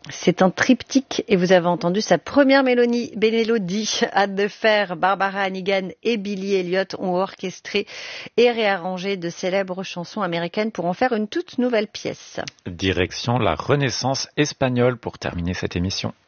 C'est un triptyque et vous avez entendu sa première mélodie. Hâte de faire. Barbara Hannigan et Billy Elliot ont orchestré et réarrangé de célèbres chansons américaines pour en faire une toute nouvelle pièce. Direction la Renaissance espagnole pour terminer cette émission.